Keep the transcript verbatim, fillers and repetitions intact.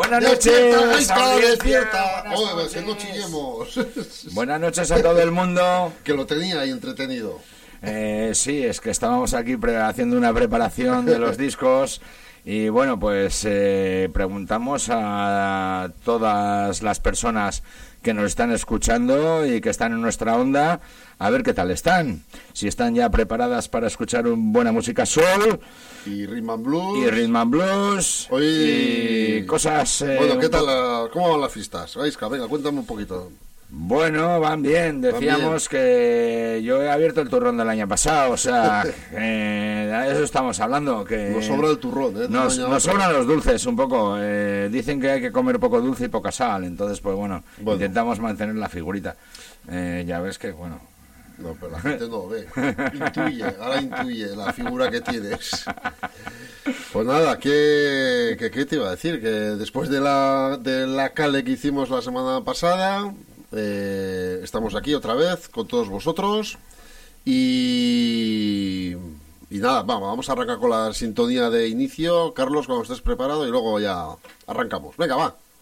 Buenas noches. Despierta, despierta. Oye, que no chillemos. Buenas noches a todo el mundo. Que lo tenía ahí entretenido. Eh, sí, es que estábamos aquí pre- haciendo una preparación de los discos y bueno, pues eh, preguntamos a todas las personas que nos están escuchando y que están en nuestra onda a ver qué tal están. Si están ya preparadas para escuchar un, buena música soul y rhythm and blues y rhythm and blues Oye, y cosas. Eh, bueno, ¿qué tal? La, ¿Cómo van las fiestas? Aisca, venga, cuéntame un poquito. Bueno, van bien. Decíamos Van bien. que yo he abierto el turrón del año pasado, o sea, eh, de eso estamos hablando. Que Nos sobra el turrón, ¿eh? Nos, nos sobran los dulces un poco. Eh, dicen que hay que comer poco dulce y poca sal, entonces, pues bueno, bueno. intentamos mantener la figurita. Eh, ya ves que, bueno. No, pero la gente no ve. Intuye, ahora intuye la figura que tienes. Pues nada, ¿qué, qué, qué te iba a decir? Que después de la, de la cale que hicimos la semana pasada, eh, estamos aquí otra vez con todos vosotros. Y, y nada, vamos, vamos a arrancar con la sintonía de inicio. Carlos, cuando estés preparado, y luego ya arrancamos. Venga, va.